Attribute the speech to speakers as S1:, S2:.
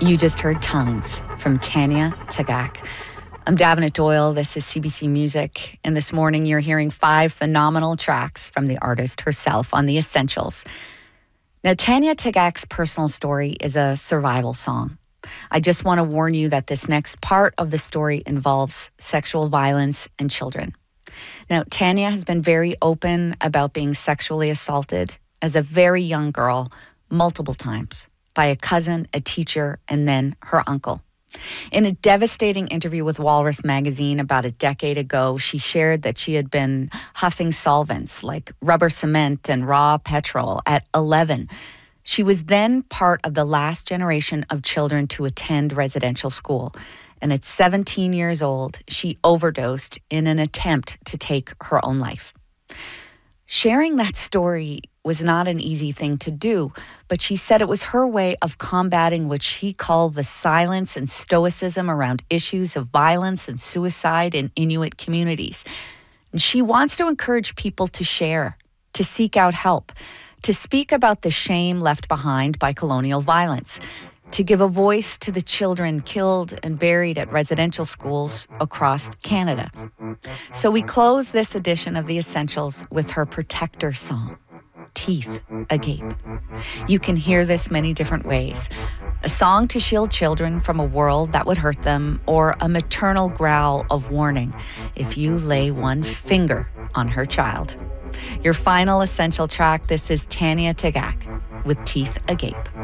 S1: You just heard Tongues from Tanya Tagaq. I'm Davenant Doyle. This is CBC Music. And this morning you're hearing 5 phenomenal tracks from the artist herself on The Essentials. Now, Tanya Tagaq's personal story is a survival song. I just want to warn you that this next part of the story involves sexual violence and children. Now, Tanya has been very open about being sexually assaulted as a very young girl multiple times by a cousin, a teacher, and then her uncle. In a devastating interview with Walrus magazine about a decade ago, she shared that she had been huffing solvents like rubber cement and raw petrol at 11. She was then part of the last generation of children to attend residential school. And at 17 years old, she overdosed in an attempt to take her own life. Sharing that story was not an easy thing to do, but she said it was her way of combating what she called the silence and stoicism around issues of violence and suicide in Inuit communities. And she wants to encourage people to share, to seek out help, to speak about the shame left behind by colonial violence, to give a voice to the children killed and buried at residential schools across Canada. So we close this edition of The Essentials with her protector song, Teeth Agape. You can hear this many different ways. A song to shield children from a world that would hurt them, or a maternal growl of warning if you lay one finger on her child. Your final essential track, this is Tanya Tagaq with Teeth Agape.